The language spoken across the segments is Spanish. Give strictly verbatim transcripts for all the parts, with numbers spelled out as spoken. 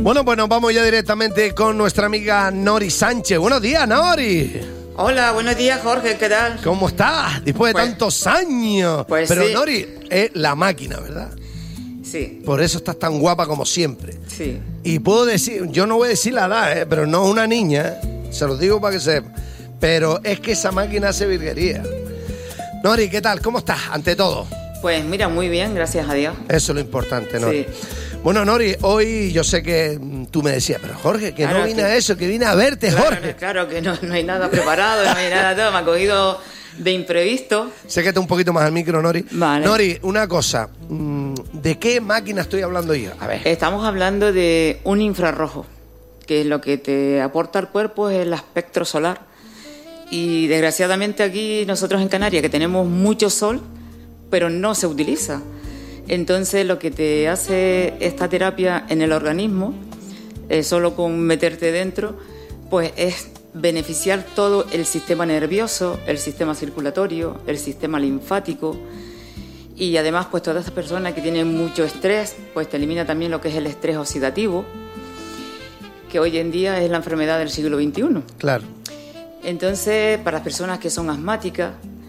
Bueno, pues nos vamos ya directamente con nuestra amiga Nori Sánchez. Buenos días, Nori. Hola, buenos días, Jorge, ¿qué tal? ¿Cómo estás? Después de pues, tantos años. Pues Pero sí. Nori es la máquina, ¿verdad? Sí. Por eso estás tan guapa como siempre. Sí. Y puedo decir, yo no voy a decir la edad, ¿eh? Pero no es una niña, ¿eh? Se los digo para que sepa. Pero es que esa máquina hace virguería. Nori, ¿qué tal? ¿Cómo estás? Ante todo. Pues mira, muy bien, gracias a Dios. Eso es lo importante, Nori. Sí. Bueno, Nori, hoy yo sé que tú me decías, pero Jorge, que Claro, no vine que- a eso, que vine a verte, Claro, Jorge. claro que no, no hay nada preparado, no hay nada todo, me ha cogido de imprevisto. Séquete un poquito más al micro, Nori. Vale. Nori, una cosa. ¿De qué máquina estoy hablando yo? A ver. Estamos hablando de un infrarrojo, que es lo que te aporta al cuerpo, es el espectro solar. Y desgraciadamente aquí nosotros en Canarias, que tenemos mucho sol, pero no se utiliza. Entonces lo que te hace esta terapia en el organismo, eh, solo con meterte dentro, pues es beneficiar todo el sistema nervioso, el sistema circulatorio, el sistema linfático. Y además, pues todas estas personas que tienen mucho estrés, pues te elimina también lo que es el estrés oxidativo, que hoy en día es la enfermedad del siglo veintiuno. Claro. Entonces, para las personas que son asmáticas,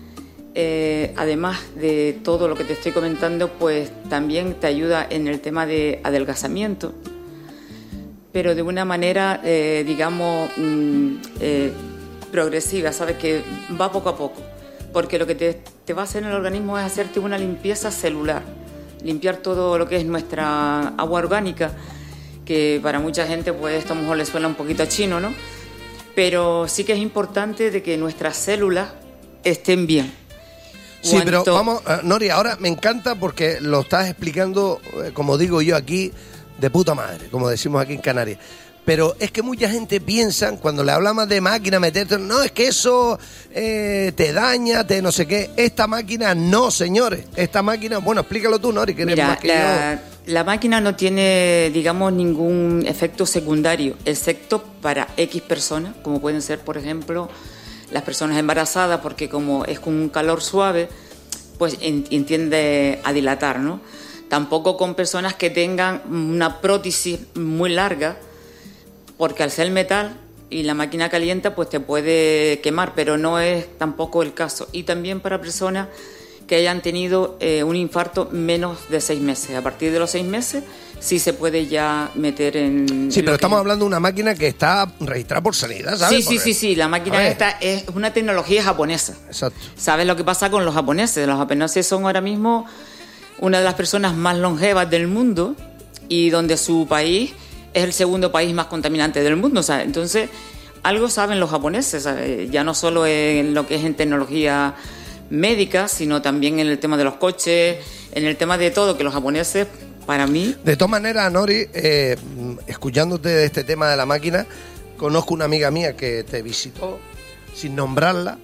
eh, además de todo lo que te estoy comentando, pues también te ayuda en el tema de adelgazamiento, pero de una manera, eh, digamos, mm, eh, progresiva, ¿sabes? Que va poco a poco, porque lo que te, te va a hacer en el organismo es hacerte una limpieza celular, limpiar todo lo que es nuestra agua orgánica, que para mucha gente pues esto a lo mejor le suena un poquito a chino, ¿no? Pero sí que es importante de que nuestras células estén bien. Sí, pero Cuanto- vamos, eh, Nori, ahora me encanta porque lo estás explicando, eh, como digo yo aquí, de puta madre, como decimos aquí en Canarias. Pero es que mucha gente piensa, cuando le hablamos de máquina, meterte, no, es que eso eh, te daña, te no sé qué. Esta máquina no, señores. Esta máquina, bueno, explícalo tú, Nori, que eres Mira, más que la, yo. la máquina no tiene, digamos, ningún efecto secundario, excepto para X personas, como pueden ser, por ejemplo, las personas embarazadas, porque como es con un calor suave, pues en- tiende a dilatar, ¿no? Tampoco con personas que tengan una prótesis muy larga, porque al ser metal y la máquina calienta, pues te puede quemar, pero no es tampoco el caso. Y también para personas que hayan tenido eh, un infarto menos de seis meses. A partir de los seis meses sí se puede ya meter en... Sí, en pero lo que- estamos hablando de una máquina que está registrada por sanidad, ¿sabes? Sí, sí, Porque- sí, sí, la A máquina ver. esta es una tecnología japonesa. Exacto. ¿Sabes lo que pasa con los japoneses? Los japoneses son ahora mismo una de las personas más longevas del mundo y donde su país es el segundo país más contaminante del mundo, ¿sabes? Entonces, algo saben los japoneses, ¿sabes? Ya no solo en lo que es en tecnología médica, sino también en el tema de los coches, en el tema de todo, que los japoneses, para mí... De todas maneras, Nori, eh, escuchándote de este tema de la máquina, conozco una amiga mía que te visitó, sin nombrarla,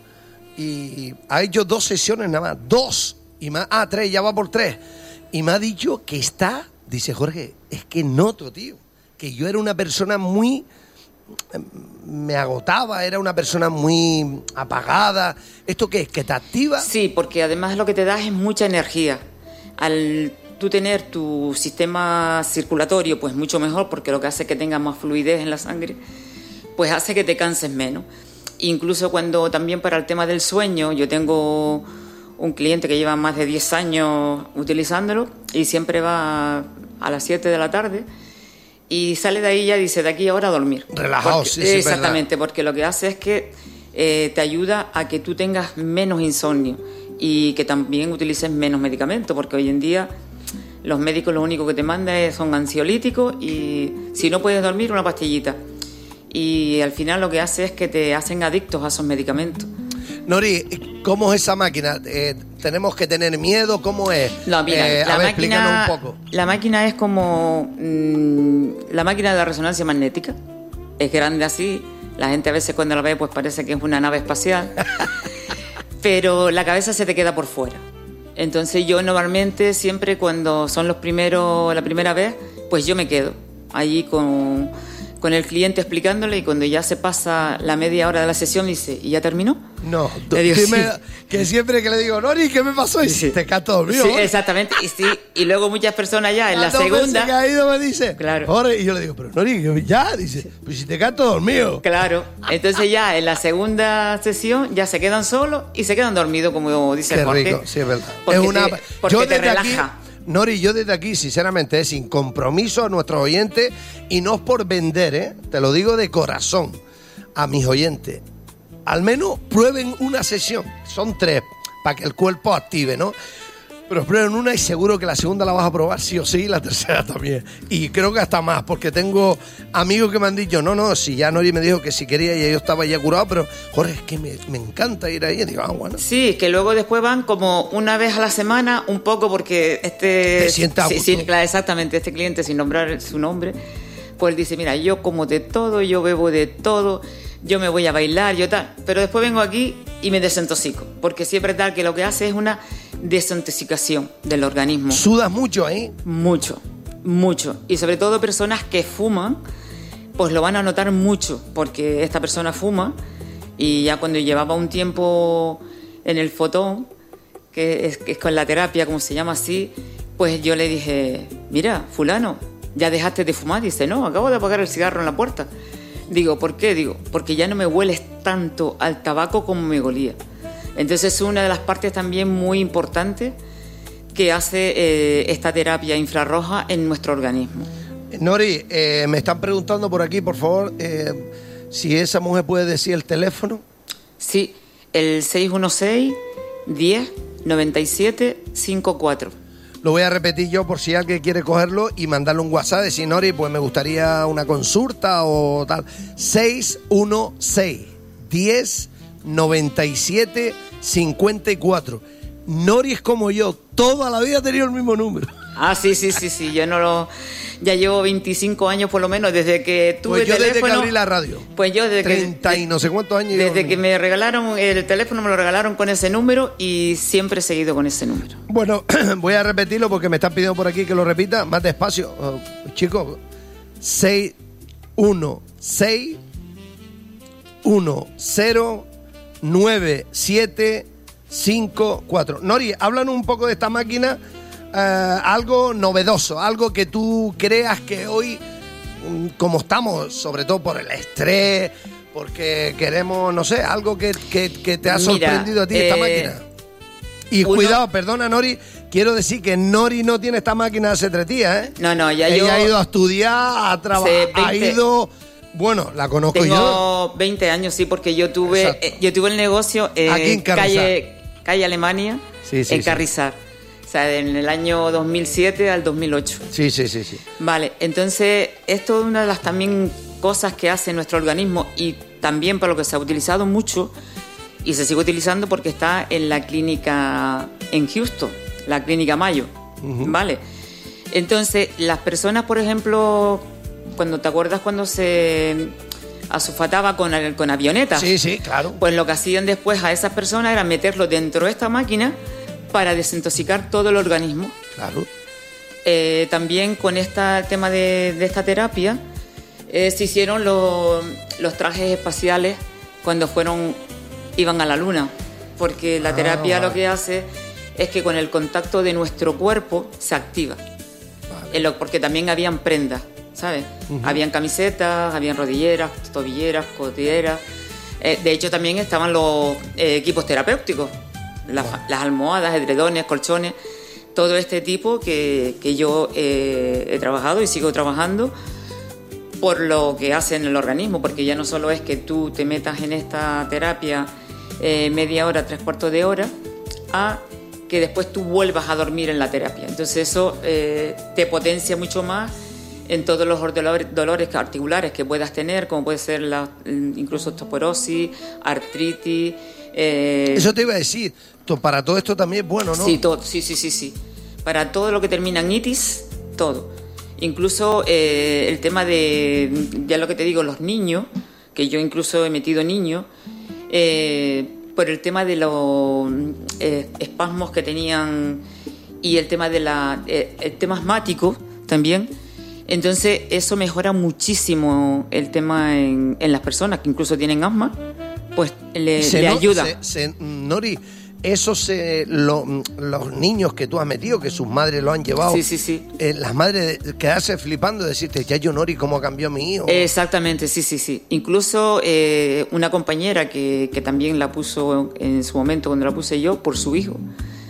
y ha hecho dos sesiones nada más, dos, y más, ah, tres, ya va por tres, y me ha dicho que está, dice Jorge, es que noto, tío, que yo era una persona muy, me agotaba, era una persona muy apagada. ¿Esto qué es? ¿Que te activa? Sí, porque además lo que te da es mucha energía. Al tú tener tu sistema circulatorio, pues mucho mejor, porque lo que hace es que tengas más fluidez en la sangre, pues hace que te canses menos. Incluso cuando también para el tema del sueño, yo tengo un cliente que lleva más de diez años utilizándolo y siempre va a las siete de la tarde y sale de ahí y ya dice, de aquí ahora a dormir. Relajado, Porque- sí, sí, es exactamente, porque lo que hace es que eh, te ayuda a que tú tengas menos insomnio y que también utilices menos medicamentos, porque hoy en día los médicos lo único que te mandan es- son ansiolíticos y si no puedes dormir, una pastillita. Y al final lo que hace es que te hacen adictos a esos medicamentos. Nori, ¿cómo es esa máquina? Eh, ¿Tenemos que tener miedo? ¿Cómo es? No, mira, Eh, la, a ver, máquina, explícanos un poco. la máquina es como mm, la máquina de la resonancia magnética. Es grande así. La gente a veces cuando la ve pues parece que es una nave espacial. Pero la cabeza se te queda por fuera. Entonces yo normalmente siempre cuando son los primeros, la primera vez, pues yo me quedo allí con, con el cliente explicándole, y cuando ya se pasa la media hora de la sesión me dice, ¿y ya terminó? No, Le digo, dime, sí. que siempre que le digo, Nori, ¿qué me pasó? Y Sí. te cato dormido. Sí, Jorge. exactamente, y sí, y luego muchas personas ya en la Dos veces segunda... que ha ido me dice, Claro. Jorge, y yo le digo, pero Nori, ya, dice, pues si te cato dormido. Claro, entonces ya en la segunda sesión ya se quedan solos y se quedan dormidos, como dice Qué Jorge. rico, sí, es verdad. Porque es una, te, porque yo te desde aquí, relaja. Nori, yo desde aquí, sinceramente, sin compromiso a nuestros oyentes, y no es por vender, ¿eh? Te lo digo de corazón, a mis oyentes. Al menos prueben una sesión, son tres, para que el cuerpo active, ¿no? Pero prueben una y seguro que la segunda la vas a probar sí o sí, y la tercera también. Y creo que hasta más, porque tengo amigos que me han dicho, no, no, si ya Nori me dijo que si quería y yo estaba ya curado, pero Jorge, es que me, me encanta ir ahí. Y digo, ah, bueno. Sí, que luego después van como una vez a la semana, un poco porque este... Te sientas a sí, gusto. sí, claro, exactamente, este cliente, sin nombrar su nombre, pues dice, mira, yo como de todo, yo bebo de todo, yo me voy a bailar, yo tal, pero después vengo aquí y me desintoxico, porque siempre tal que lo que hace es una desintoxicación del organismo. ¿Sudas mucho ahí? Mucho, mucho. Y sobre todo personas que fuman, pues lo van a notar mucho, porque esta persona fuma y ya cuando llevaba un tiempo en el fotón, que es, que es con la terapia, como se llama así, pues yo le dije, mira, fulano, ¿ya dejaste de fumar? Dice, no, acabo de apagar el cigarro en la puerta. Digo, ¿por qué? Digo, porque ya no me hueles tanto al tabaco como me olía. Entonces es una de las partes también muy importantes que hace eh, esta terapia infrarroja en nuestro organismo. Nori, eh, me están preguntando por aquí, por favor, eh, si esa mujer puede decir el teléfono. Sí, el seis uno seis, diez, noventa y siete, cincuenta y cuatro. Lo voy a repetir yo por si alguien quiere cogerlo y mandarle un WhatsApp, decir, Nori, pues me gustaría una consulta o tal. seis uno seis, diez, noventa y siete, cincuenta y cuatro. Nori es como yo, toda la vida ha tenido el mismo número. Ah, sí, sí, sí, sí, yo no lo... Ya llevo veinticinco años por lo menos desde que tuve Pues yo teléfono. desde que abrí la radio. Pues yo desde treinta que... y no sé cuántos años. Desde yo, que me regalaron el teléfono, me lo regalaron con ese número y siempre he seguido con ese número. Bueno, voy a repetirlo porque me están pidiendo por aquí que lo repita más despacio. Uh, chicos, seis uno seis, uno cero, nueve siete, cinco cuatro. Nori, háblanos un poco de esta máquina, uh, algo novedoso, algo que tú creas que hoy, um, como estamos, sobre todo por el estrés, porque queremos, no sé, algo que, que, que te ha Mira, sorprendido a ti esta eh, máquina. Y uno- cuidado, perdona Nori, quiero decir que Nori no tiene esta máquina hace tres días, ¿eh? No, no, ya Ella yo... ha ido a estudiar, a trabajar, Hace ha veinte ido... Bueno, la conozco yo. Tengo veinte años, sí, porque yo tuve Exacto. eh, yo tuve el negocio eh, Aquí en Carrizar. calle, calle Alemania, Sí, sí, en sí. Carrizar. O sea, en el año dos mil siete al dos mil ocho. Sí, sí, sí, sí. Vale, entonces esto es una de las también cosas que hace nuestro organismo y también para lo que se ha utilizado mucho y se sigue utilizando porque está en la clínica en Houston, la clínica Mayo, Ujú. ¿vale? Entonces, las personas, por ejemplo, cuando te acuerdas cuando se asulfataba con, el- con avionetas, Sí, sí, claro. pues lo que hacían después a esas personas era meterlo dentro de esta máquina para desintoxicar todo el organismo. Claro. Eh, también con este tema de, de esta terapia eh, se hicieron los, los trajes espaciales cuando fueron iban a la luna, porque la Ah, terapia vale. lo que hace es que con el contacto de nuestro cuerpo se activa. Vale. En lo- porque también habían prendas, ¿sabes? Ujú. Habían camisetas, habían rodilleras, tobilleras, coderas. Eh, de hecho, también estaban los eh, equipos terapéuticos, las, las almohadas, edredones, colchones, todo este tipo que, que yo eh, he trabajado y sigo trabajando por lo que hace en el organismo, porque ya no solo es que tú te metas en esta terapia eh, media hora, tres cuartos de hora, a que después tú vuelvas a dormir en la terapia. Entonces eso eh, te potencia mucho más en todos los dolores, dolores articulares que puedas tener, como puede ser la, incluso osteoporosis, artritis. Eh, Eso te iba a decir. to- Para todo esto también es bueno, ¿no? Sí, todo, sí, sí, sí, sí. Para todo lo que termina en itis, todo. Incluso eh, el tema de, ya lo que te digo, los niños, que yo incluso he metido niños, eh, por el tema de los eh, espasmos que tenían y el tema de la, eh, el tema asmático también. Entonces eso mejora muchísimo el tema en, en las personas que incluso tienen asma, pues le, se le no, ayuda. Se, se, Nori, eso se, lo, los niños que tú has metido, que sus madres lo han llevado, sí, sí, sí. Eh, las madres quedarse flipando y decirte, ya yo Nori, ¿cómo cambió mi hijo? Exactamente, sí, sí, sí. Incluso eh, una compañera que, que también la puso en su momento cuando la puse yo, por su hijo,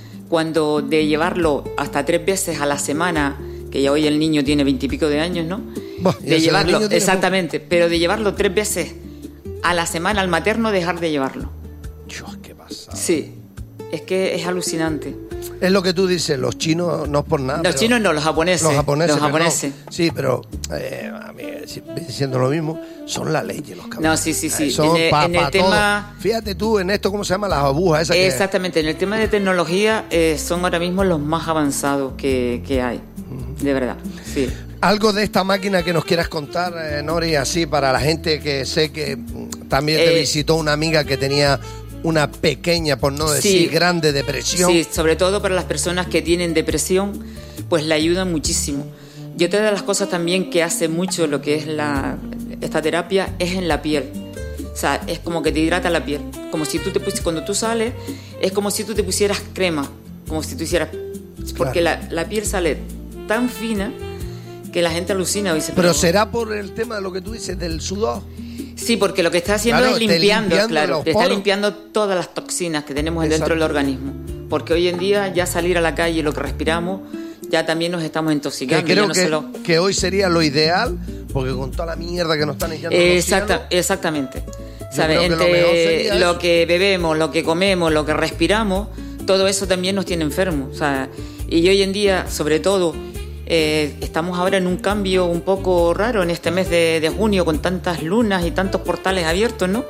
cuando de llevarlo hasta tres veces a la semana, que ya hoy el niño tiene veintipico de años, ¿no? Bah, de llevarlo, exactamente, pero de llevarlo tres veces a la semana al materno, dejar de llevarlo. Dios, qué pasa. Sí, es que es alucinante. Es lo que tú dices, los chinos no es por nada. Los chinos no, los japoneses. Los japoneses. Los japoneses. Sí, pero eh, a mí, diciendo lo mismo, son la ley de los cabrones. No, sí, sí, sí. Son en el, pa, en el pa tema... todo. Fíjate tú en esto, ¿cómo se llama? Las agujas esas. Exactamente, que... en el tema de tecnología eh, son ahora mismo los más avanzados que, que hay. Uh-huh. De verdad, sí. Algo de esta máquina que nos quieras contar, eh, Nori, así para la gente que sé que también te eh, visitó una amiga que tenía una pequeña, por no decir sí, grande depresión. Sí, sobre todo para las personas que tienen depresión, pues le ayudan muchísimo. Y otra de las cosas también que hace mucho lo que es la, esta terapia es en la piel. O sea, es como que te hidrata la piel. Como si tú te pusieras, cuando tú sales, es como si tú te pusieras crema, como si tú hicieras... Porque claro. la, la piel sale tan fina que la gente alucina. Dice, pero, pero será por el tema de lo que tú dices, del sudor. Sí, porque lo que está haciendo claro, es limpiando, claro, te está limpiando todas las toxinas que tenemos Exacto. dentro del organismo. Porque hoy en día ya salir a la calle, lo que respiramos, ya también nos estamos intoxicando. Que creo no que, solo... que hoy sería lo ideal, porque con toda la mierda que nos están echando Exacta, los cielos, exactamente. ¿Sabes? Entre lo, lo que bebemos, lo que comemos, lo que respiramos, todo eso también nos tiene enfermos. O sea, y hoy en día, sobre todo... Eh, estamos ahora en un cambio un poco raro en este mes de, de junio con tantas lunas y tantos portales abiertos, ¿no?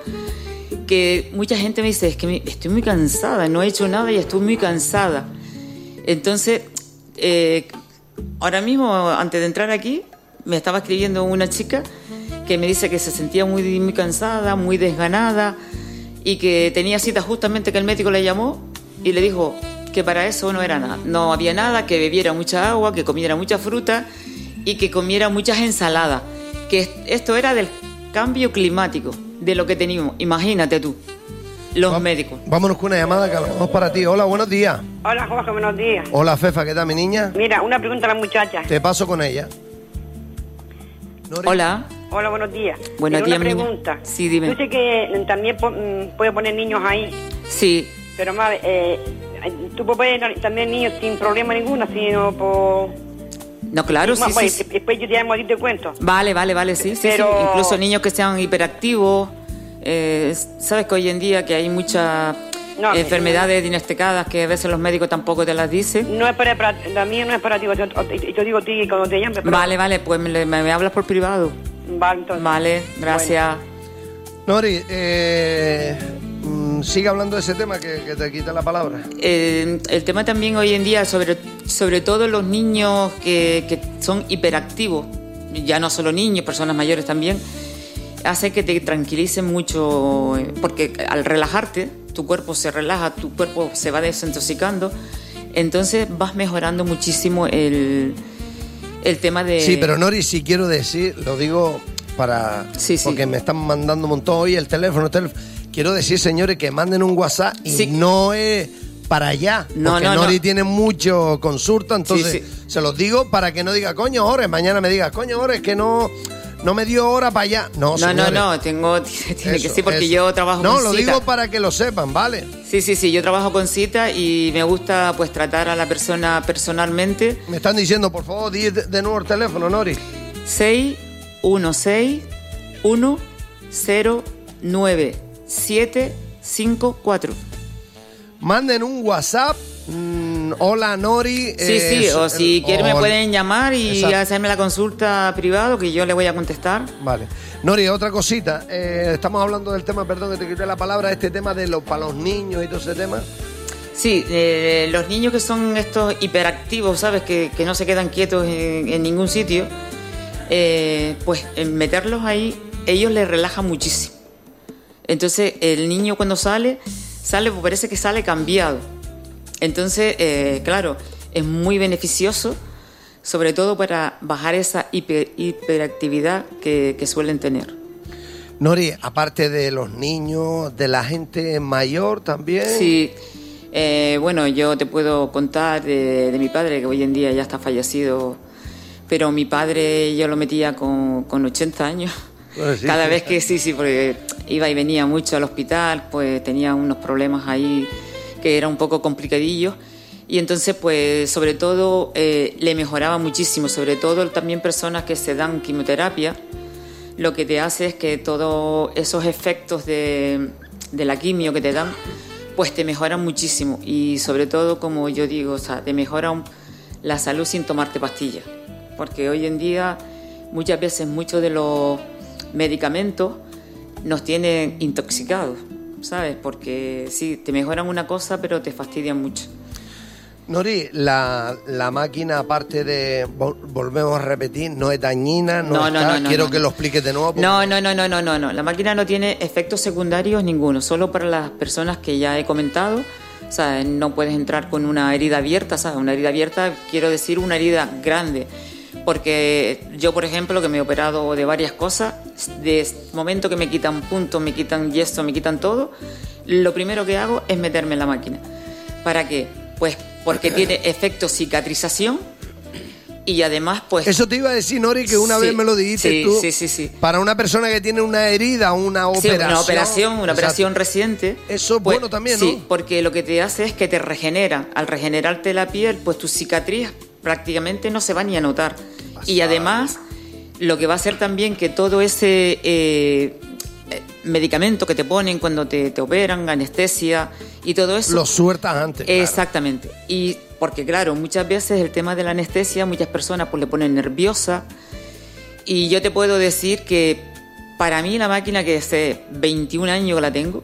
Que mucha gente me dice, es que me, estoy muy cansada, no he hecho nada y estoy muy cansada. Entonces, eh, ahora mismo, antes de entrar aquí, me estaba escribiendo una chica que me dice que se sentía muy, muy cansada, muy desganada y que tenía cita justamente que el médico le llamó y le dijo... que para eso no era nada, no había nada, que bebiera mucha agua, que comiera mucha fruta y que comiera muchas ensaladas, que esto era del cambio climático, de lo que teníamos, imagínate tú, los Va- médicos. Vámonos con una llamada que vamos para ti. Hola, buenos días. Hola, Jorge, buenos días. Hola, Fefa, ¿qué tal, mi niña? Mira, una pregunta a la muchacha. Te paso con ella. ¿Nori? Hola. Hola, buenos días. Buenos días, una pregunta. Niña. Sí, dime. Yo sé que también puede poner niños ahí. Sí. Pero, madre, eh, tú puedes poner también niños sin problema ninguno, sino por... No, claro, sí, pues, sí. Después yo te llamo y te cuento. Vale, vale, vale, sí, Pero... sí, sí. Incluso niños que sean hiperactivos. Eh, Sabes que hoy en día que hay muchas no, enfermedades no. diagnosticadas que a veces los médicos tampoco te las dicen. No es para, para la mía no es para ti, yo, yo digo a ti cuando te llame. Pero... Vale, vale, pues me, me, me hablas por privado. Vale, entonces. Vale, gracias. Bueno. Nori, eh... sigue hablando de ese tema que, que te quita la palabra. Eh, el tema también hoy en día, sobre, sobre todo los niños que, que son hiperactivos, ya no solo niños, personas mayores también, hace que te tranquilicen mucho, porque al relajarte, tu cuerpo se relaja, tu cuerpo se va desintoxicando, entonces vas mejorando muchísimo el, el tema de... Sí, pero Nori, si quiero decir, lo digo para... Sí, sí. Porque me están mandando un montón hoy el teléfono, el teléfono. Quiero decir, señores, que manden un WhatsApp y sí. no es para allá. No, porque no, Nori no. tiene mucho consulta, entonces sí, sí. se los digo para que no diga, coño, Ores, mañana me diga, coño, Ores, que no, no me dio hora para allá. No, no, señores. no, no, tengo, tiene eso, que sí, porque eso. yo trabajo no, con lo cita. digo para que lo sepan, ¿vale? Sí, sí, sí, yo trabajo con cita y me gusta pues tratar a la persona personalmente. Me están diciendo, por favor, di de, de nuevo el teléfono, Nori. seis uno seis uno cero nueve siete cinco cuatro. Manden un WhatsApp. Mm, hola, Nori. Sí, eh, sí, o si el, quieren me pueden llamar y exacto. hacerme la consulta privado que yo le voy a contestar. Vale. Nori, otra cosita. Eh, estamos hablando del tema, perdón que te quité la palabra, este tema de los para los niños y todo ese tema. Sí, eh, los niños que son estos hiperactivos, ¿sabes? Que, que no se quedan quietos en, en ningún sitio, eh, pues en meterlos ahí, ellos les relaja muchísimo. Entonces el niño cuando sale, sale, pues parece que sale cambiado. Entonces, eh, claro, es muy beneficioso sobre todo para bajar esa hiper, hiperactividad que, que suelen tener. Nori, aparte de los niños, de la gente mayor también. Sí, eh, bueno, yo te puedo contar de, de mi padre, que hoy en día ya está fallecido, pero mi padre yo lo metía con, con ochenta años. Pues sí, cada sí, vez que sí, sí, porque iba y venía mucho al hospital, pues tenía unos problemas ahí que eran un poco complicadillos. Y entonces, pues, sobre todo, eh, le mejoraba muchísimo, sobre todo también personas que se dan quimioterapia. Lo que te hace es que todos esos efectos de, de la quimio que te dan, pues te mejoran muchísimo. Y sobre todo, como yo digo, o sea, te mejoran la salud sin tomarte pastillas. Porque hoy en día, muchas veces, muchos de los medicamentos nos tienen intoxicados, ¿sabes? Porque sí, te mejoran una cosa, pero te fastidian mucho. Nori, la, la máquina, aparte de, vol, volvemos a repetir, no es dañina, no, no, está, no, no, quiero no, que no. lo expliques de nuevo. Porque... No, no, no, no, no, no, no, la máquina no tiene efectos secundarios ninguno, solo para las personas que ya he comentado, o sea, no puedes entrar con una herida abierta, ¿sabes? Una herida abierta, quiero decir una herida grande, porque yo, por ejemplo, que me he operado de varias cosas, de momento que me quitan puntos, me quitan yeso, me quitan todo, lo primero que hago es meterme en la máquina. ¿Para qué? Pues porque tiene efecto cicatrización y además, pues... Eso te iba a decir, Nori, que una sí, vez me lo dijiste sí, tú. Sí, sí, sí. Para una persona que tiene una herida, una operación... Sí, una operación, una operación reciente. Eso es pues, bueno también, ¿no? Sí, porque lo que te hace es que te regenera. Al regenerarte la piel, pues tu cicatriz prácticamente no se va ni a notar. Pasar. Y además, lo que va a hacer también que todo ese... Eh, medicamento que te ponen cuando te, te operan, anestesia y todo eso. Lo sueltas antes. Exactamente. Claro. Y porque, claro, muchas veces el tema de la anestesia, muchas personas pues le ponen nerviosa. Y yo te puedo decir que para mí la máquina, que hace veintiún años que la tengo,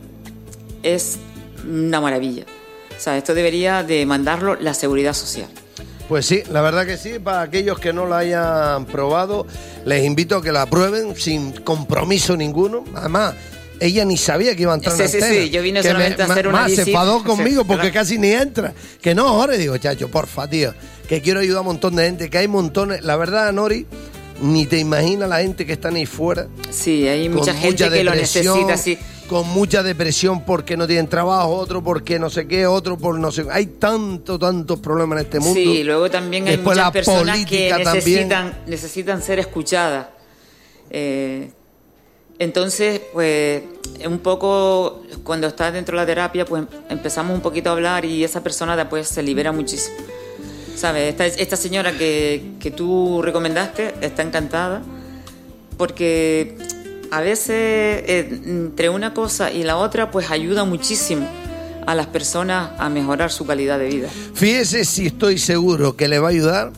es una maravilla. O sea, esto debería de mandarlo la Seguridad Social. Pues sí, la verdad que sí. Para aquellos que no la hayan probado, les invito a que la prueben sin compromiso ninguno. Además, ella ni sabía que iba a entrar sí, en sí, antena. Sí, yo vine solamente me, a hacer una más visita. Se enfadó conmigo sí, porque claro. casi ni entra. Que no, ahora digo, chacho, porfa, tío, que quiero ayudar a un montón de gente, que hay montones. La verdad, Nori, ni te imaginas la gente que está ahí fuera. Sí, hay mucha gente mucha que lo necesita, sí. Con mucha depresión porque no tienen trabajo, otro porque no sé qué, otro por no sé. Hay tanto, tantos problemas en este mundo. Sí, luego también hay Después muchas personas que necesitan, también. necesitan ser escuchadas. Eh, entonces, pues, un poco, cuando estás dentro de la terapia, pues empezamos un poquito a hablar y esa persona después se libera muchísimo. ¿Sabes? Esta, esta señora que, que tú recomendaste está encantada porque... A veces, eh, entre una cosa y la otra, pues ayuda muchísimo a las personas a mejorar su calidad de vida. Fíjese si estoy seguro que le va a ayudar,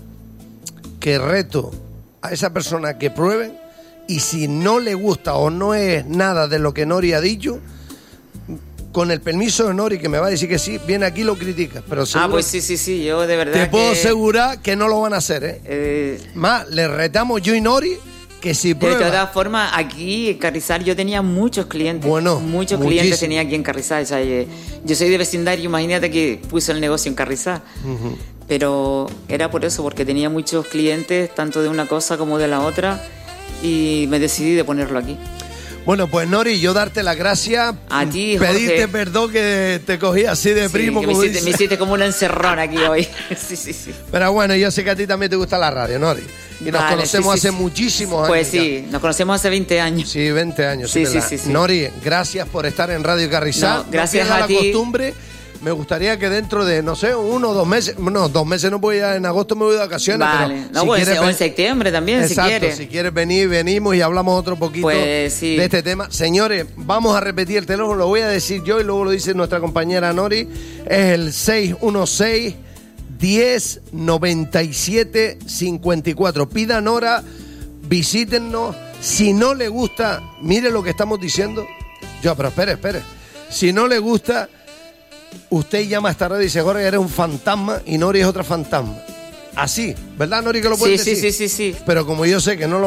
que reto a esa persona que prueben, y si no le gusta o no es nada de lo que Nori ha dicho, con el permiso de Nori, que me va a decir que sí, viene aquí y lo critica. Pero ah, pues sí, sí, sí, yo de verdad te que... puedo asegurar que no lo van a hacer, ¿eh? eh... Más, le retamos yo y Nori que si prueba. De todas formas, aquí en Carrizal yo tenía muchos clientes. Bueno, muchos muchísimo. clientes tenía aquí en Carrizal. O sea, yo soy de vecindario, imagínate que puse el negocio en Carrizal. Uh-huh. Pero era por eso, porque tenía muchos clientes, tanto de una cosa como de la otra, y me decidí de ponerlo aquí. Bueno, pues Nori, yo darte las gracias. A ti, Jorge. Pedirte perdón que te cogí así de sí, primo. Que como me, hiciste, dice. me hiciste como una encerrona aquí hoy. sí, sí, sí. Pero bueno, yo sé que a ti también te gusta la radio, Nori. Y nos vale, conocemos sí, sí, hace sí. muchísimos años. Pues sí, ya. Nos conocemos hace veinte años. Sí, veinte años. Sí, sí, sí, sí. Nori, gracias por estar en Radio Carrizal. No, gracias no a la ti. costumbre. Me gustaría que dentro de, no sé, uno o dos meses, no, dos meses no voy a, en agosto me voy de vacaciones, vale. pero no, si pues, quieres, o en septiembre también, exacto, si quieres. si quieres venir, venimos y hablamos otro poquito pues, sí. de este tema. Señores, vamos a repetir el teléfono, lo voy a decir yo y luego lo dice nuestra compañera Nori, es el seis uno seis, diez, noventa y siete, cincuenta y cuatro. Pidan hora, visítennos, si no le gusta, mire lo que estamos diciendo, yo, pero espere, espere, si no le gusta... Usted llama a esta radio y dice, Jorge, eres un fantasma y Nori es otra fantasma. Así, ¿verdad, Nori, que lo puedes sí, decir? Sí, sí, sí, sí. Pero como yo sé que no lo